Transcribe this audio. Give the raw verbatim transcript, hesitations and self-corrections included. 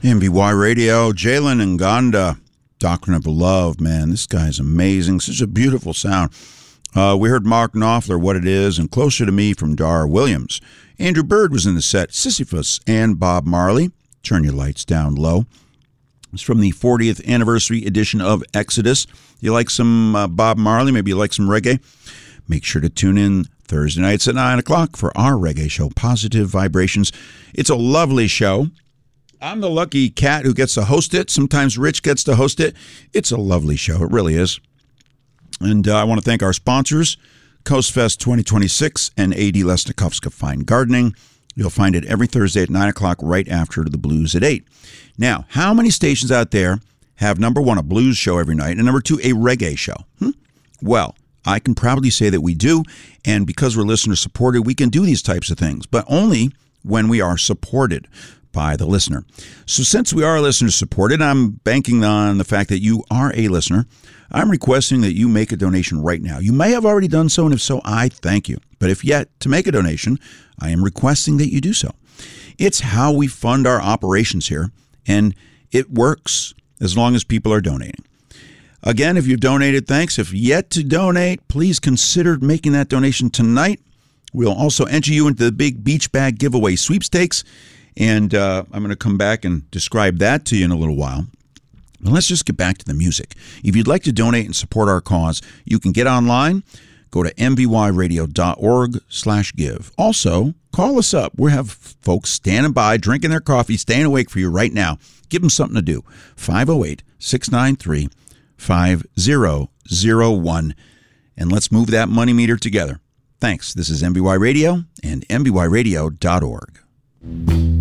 M V Y Radio, Jalen Nganda, Doctrine of Love, man, this guy's amazing. Such a beautiful sound. Uh, we heard Mark Knopfler, What It Is, and Closer to Me from Dar Williams. Andrew Bird was in the set, Sisyphus, and Bob Marley, Turn Your Lights Down Low. It's from the fortieth anniversary edition of Exodus. You like some uh, Bob Marley, maybe you like some reggae? Make sure to tune in Thursday nights at nine o'clock for our reggae show, Positive Vibrations. It's a lovely show. I'm the lucky cat who gets to host it. Sometimes Rich gets to host it. It's a lovely show. It really is. And uh, I want to thank our sponsors, Coast Fest twenty twenty-six and A D Lesnikovska Fine Gardening. You'll find it every Thursday at nine o'clock right after the blues at eight. Now, how many stations out there have, number one, a blues show every night, and number two, a reggae show? Hmm? Well, I can proudly say that we do, and because we're listener-supported, we can do these types of things, but only when we are supported by the listener. So since we are listener-supported, I'm banking on the fact that you are a listener. I'm requesting that you make a donation right now. You may have already done so, and if so, I thank you. But if yet to make a donation, I am requesting that you do so. It's how we fund our operations here, and it works as long as people are donating. Again, if you've donated, thanks. If yet to donate, please consider making that donation tonight. We'll also enter you into the big beach bag giveaway sweepstakes, and uh, I'm going to come back and describe that to you in a little while. But let's just get back to the music. If you'd like to donate and support our cause, you can get online. Go to m v y radio dot org slash give. Also, call us up. We have folks standing by, drinking their coffee, staying awake for you right now. Give them something to do. five oh eight, six nine three, five oh oh one. And let's move that money meter together. Thanks. This is M V Y Radio and m v y radio dot org.